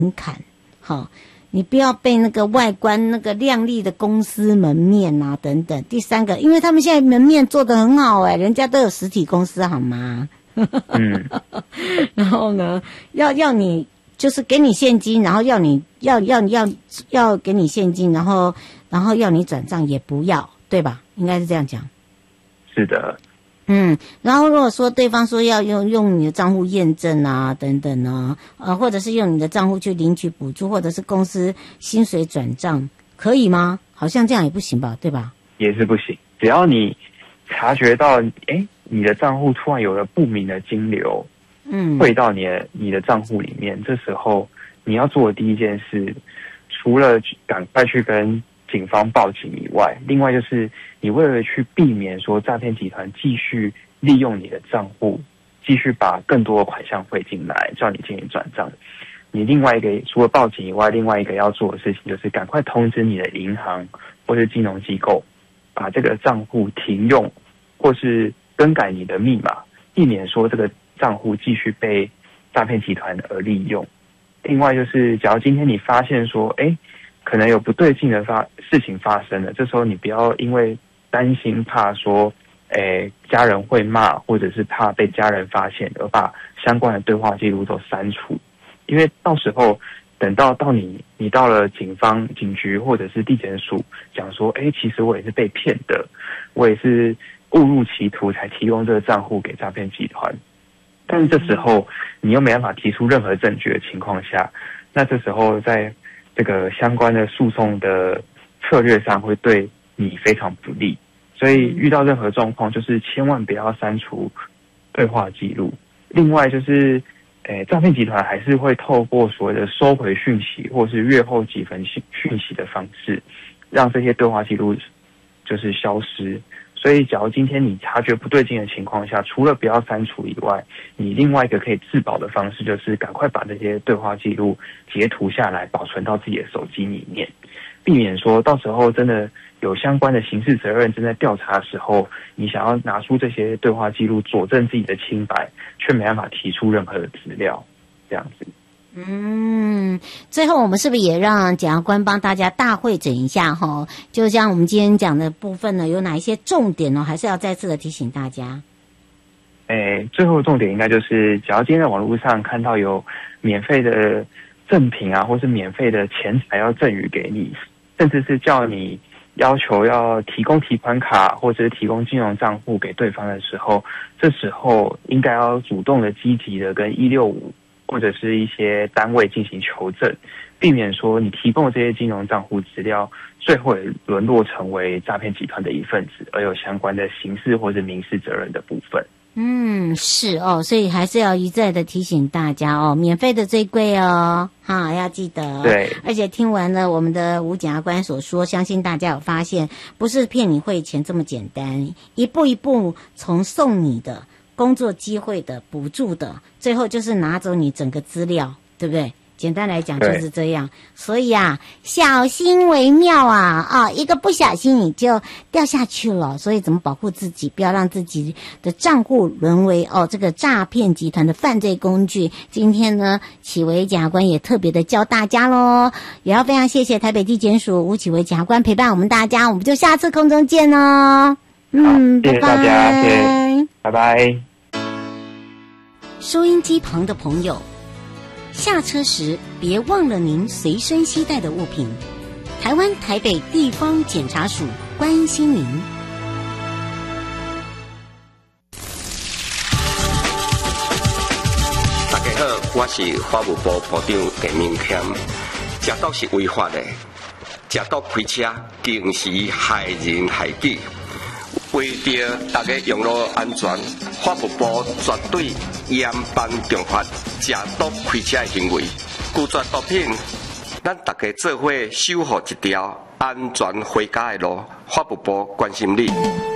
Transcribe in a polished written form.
门槛，好，你不要被那个外观那个亮丽的公司门面啊等等。第三个，因为他们现在门面做得很好人家都有实体公司好吗？然后呢，要你就是给你现金，然后要你要给你现金，然后要你转账也不要，对吧？应该是这样讲。 是的。 然后如果说对方说要用你的账户验证啊等等啊，或者是用你的账户去领取补助，或者是公司薪水转账，可以吗？好像这样也不行吧，对吧？ 也是不行，只要你察觉到，你的账户突然有了不明的金流，汇到你的账户里面，这时候你要做的第一件事，除了赶快去跟警方报警以外，另外就是你为了去避免说诈骗集团继续利用你的账户，继续把更多的款项汇进来，叫你进行转账。你另外一个除了报警以外，另外一个要做的事情就是赶快通知你的银行或是金融机构，把这个账户停用，或是更改你的密码，避免说这个账户继续被诈骗集团而利用。另外就是，假如今天你发现说，可能有不对劲的事情发生了，这时候你不要因为担心怕说，家人会骂，或者是怕被家人发现而把相关的对话记录都删除，因为到时候等到你到了警局或者是地检署讲说，其实我也是被骗的，我也是误入歧途才提供这个账户给诈骗集团，但是这时候你又没办法提出任何证据的情况下，那这时候在这个相关的诉讼的策略上会对你非常不利，所以遇到任何状况就是千万不要删除对话记录。另外就是诈骗集团还是会透过所谓的收回讯息或是阅后几分讯息的方式，让这些对话记录就是消失。所以假如今天你察觉不对劲的情况下，除了不要删除以外，你另外一个可以自保的方式就是赶快把这些对话记录截图下来，保存到自己的手机里面，避免说到时候真的有相关的刑事责任正在调查的时候，你想要拿出这些对话记录佐证自己的清白，却没办法提出任何的资料，这样子。 最后我们是不是也让检察官帮大家大汇整一下齁？就像我们今天讲的部分呢，有哪一些重点呢？还是要再次的提醒大家。 最后的重点应该就是，只要今天在网络上看到有免费的赠品啊，或是免费的钱财要赠予给你，甚至是叫你要求要提供提款卡或者是提供金融账户给对方的时候，这时候应该要主动的、积极的跟165或者是一些单位进行求证，避免说你提供的这些金融账户资料最后也沦落成为诈骗集团的一份子，而有相关的刑事或者民事责任的部分。 是哦，所以还是要一再的提醒大家哦，免费的最贵哦，要记得。 对， 而且听完了我们的吴检察官所说，相信大家有发现，不是骗你汇钱这么简单，一步一步从送你的工作机会的补助的，最后就是拿走你整个资料，对不对？简单来讲就是这样，所以小心为妙一个不小心你就掉下去了。所以怎么保护自己，不要让自己的账户沦为这个诈骗集团的犯罪工具。今天呢，启维检察官也特别的教大家咯，也要非常谢谢台北地检署吴启维检察官陪伴我们大家，我们就下次空中见哦。 谢谢大家，谢谢，拜拜。 收音机旁的朋友，下车时别忘了您随身携带的物品。台湾台北地方检察署关心您。 大家好，我是法务部部长陈明谦。食毒是违法的，食毒开车更是害人害己。为着大家用路安全，法务部绝对严办重罚食毒开车的行为。拒绝毒品，咱大家做伙守护一条安全回家的路。法务部关心你。